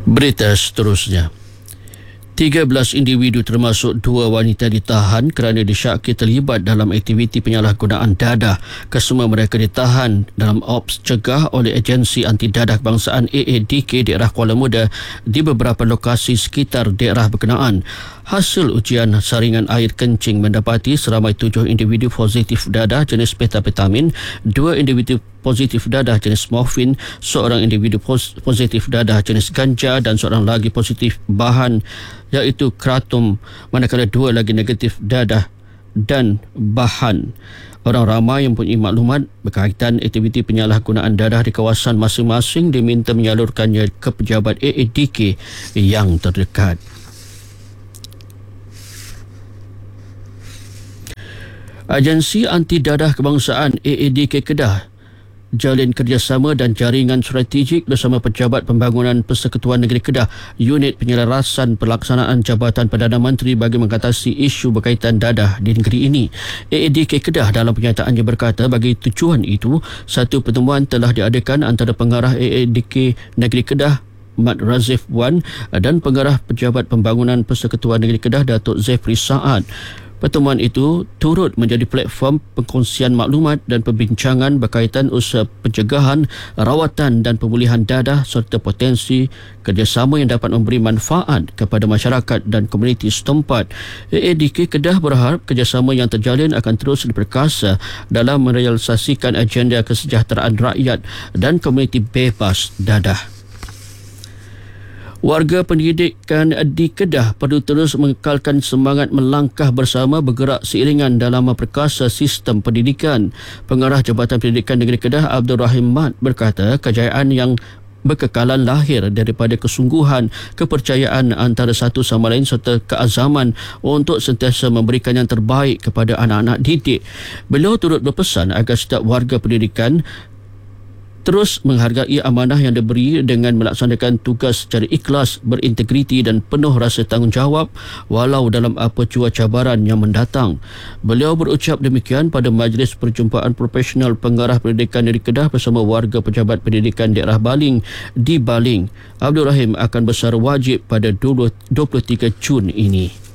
Berita seterusnya. 13 individu termasuk 2 wanita ditahan kerana disyaki terlibat dalam aktiviti penyalahgunaan dadah. Kesemua mereka ditahan dalam ops cegah oleh agensi anti dadah kebangsaan AADK daerah Kuala Muda di beberapa lokasi sekitar daerah berkenaan. Hasil ujian saringan air kencing mendapati seramai 7 individu positif dadah jenis methamphetamine, 2 individu positif dadah jenis morfin, seorang individu positif dadah jenis ganja dan seorang lagi positif bahan iaitu kratom, manakala 2 lagi negatif dadah dan bahan. Orang ramai yang mempunyai maklumat berkaitan aktiviti penyalahgunaan dadah di kawasan masing-masing diminta menyalurkannya ke pejabat AADK yang terdekat. Agensi Anti Dadah Kebangsaan AADK Kedah jalin kerjasama dan jaringan strategik bersama Pejabat Pembangunan Persekutuan Negeri Kedah, Unit Penyelarasan Pelaksanaan Jabatan Perdana Menteri bagi mengatasi isu berkaitan dadah di negeri ini. AADK Kedah dalam pernyataannya berkata bagi tujuan itu, satu pertemuan telah diadakan antara pengarah AADK Negeri Kedah Mat Razif Wan dan pengarah Pejabat Pembangunan Persekutuan Negeri Kedah Datuk Zefri Saad. Pertemuan itu turut menjadi platform pengkongsian maklumat dan perbincangan berkaitan usaha pencegahan, rawatan dan pemulihan dadah serta potensi kerjasama yang dapat memberi manfaat kepada masyarakat dan komuniti setempat. AADK Kedah berharap kerjasama yang terjalin akan terus diperkasa dalam merealisasikan agenda kesejahteraan rakyat dan komuniti bebas dadah. Warga pendidikan di Kedah perlu terus mengekalkan semangat melangkah bersama bergerak seiringan dalam memperkasa sistem pendidikan. Pengarah Jabatan Pendidikan Negeri Kedah Abdul Rahim Mat berkata kejayaan yang berkekalan lahir daripada kesungguhan, kepercayaan antara satu sama lain serta keazaman untuk sentiasa memberikan yang terbaik kepada anak-anak didik. Beliau turut berpesan agar setiap warga pendidikan terus menghargai amanah yang diberi dengan melaksanakan tugas secara ikhlas, berintegriti dan penuh rasa tanggungjawab walau dalam apa jua cabaran yang mendatang. Beliau berucap demikian pada Majlis Perjumpaan Profesional Pengarah Pendidikan Negeri Kedah bersama warga pejabat pendidikan daerah Baling di Baling. Abdul Rahim akan bersara wajib pada 23 Jun ini.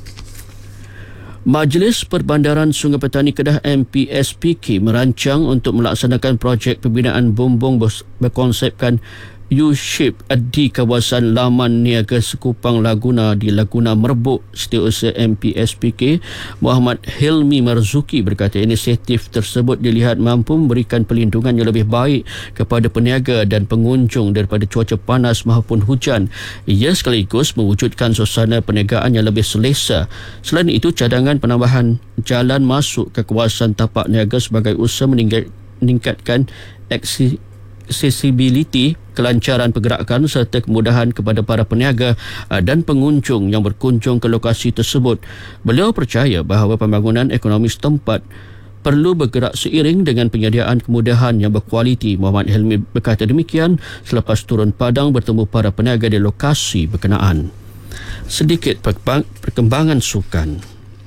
Majlis Perbandaran Sungai Petani Kedah MPSPK merancang untuk melaksanakan projek pembinaan bumbung berkonsepkan U-shape di kawasan Laman Niaga Sekupang Laguna di Laguna Merbuk. Setiausaha MPSPK Muhammad Hilmi Marzuki berkata inisiatif tersebut dilihat mampu memberikan perlindungan yang lebih baik kepada peniaga dan pengunjung daripada cuaca panas maupun hujan. Ia sekaligus mewujudkan suasana perniagaan yang lebih selesa. Selain itu, cadangan penambahan jalan masuk ke kawasan tapak niaga sebagai usaha meningkatkan accessibility, kelancaran pergerakan serta kemudahan kepada para peniaga dan pengunjung yang berkunjung ke lokasi tersebut. Beliau percaya bahawa pembangunan ekonomi setempat perlu bergerak seiring dengan penyediaan kemudahan yang berkualiti. Muhammad Helmi berkata demikian selepas turun padang bertemu para peniaga di lokasi berkenaan. Sedikit perkembangan sukan.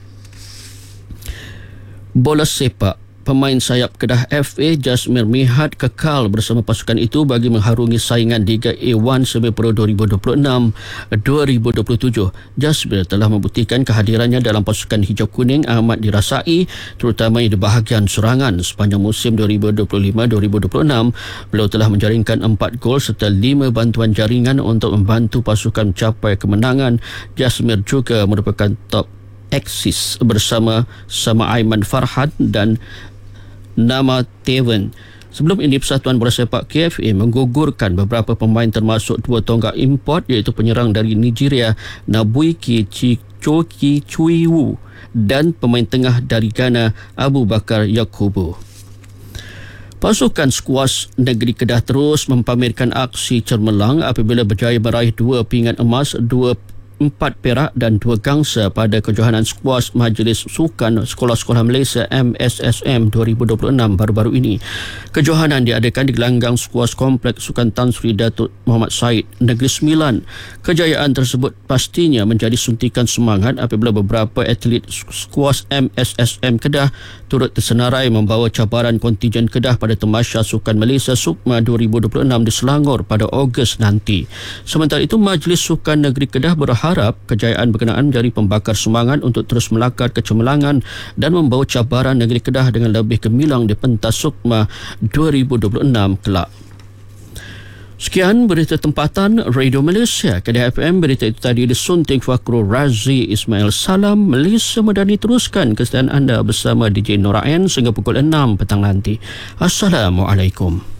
Bola sepak. Pemain sayap Kedah FA Jasmir Mihat kekal bersama pasukan itu bagi mengharungi saingan Liga A1 Semi-Pro 2026-2027. Jasmir telah membuktikan kehadirannya dalam pasukan hijau kuning amat dirasai, terutamanya di bahagian serangan. Sepanjang musim 2025-2026, beliau telah menjaringkan 4 gol serta 5 bantuan jaringan untuk membantu pasukan mencapai kemenangan. Jasmir juga merupakan top eksis bersama Aiman Farhan dan Nama Teven. Sebelum ini, Persatuan Bola Sepak KFA menggugurkan beberapa pemain termasuk 2 tonggak import iaitu penyerang dari Nigeria Nabuiki Chichoki Chuiwu dan pemain tengah dari Ghana Abu Bakar Yakubu. Pasukan skuas negeri Kedah terus mempamerkan aksi cermelang apabila berjaya meraih 2 pingat emas, 2 4 perak dan 2 gangsa pada kejohanan skuas Majlis Sukan Sekolah-Sekolah Malaysia MSSM 2026 baru-baru ini. Kejohanan diadakan di gelanggang skuas Kompleks Sukan Tan Sri Datuk Muhammad Said, Negeri Sembilan. Kejayaan tersebut pastinya menjadi suntikan semangat apabila beberapa atlet skuas MSSM Kedah turut tersenarai membawa cabaran kontingen Kedah pada Tamasya Sukan Malaysia SUKMA 2026 di Selangor pada Ogos nanti. Sementara itu, Majlis Sukan Negeri Kedah berharap kejayaan berkenaan menjadi pembakar semangat untuk terus melakar kecemerlangan dan membawa cabaran negeri Kedah dengan lebih gemilang di pentas SUKMA 2026 kelak. Sekian berita tempatan Radio Malaysia. Kedah FM, berita itu tadi disunting Fakrul Razi Ismail. Salam Malaysia Madani, teruskan kesetiaan anda bersama DJ Nora N sehingga pukul 6 petang nanti. Assalamualaikum.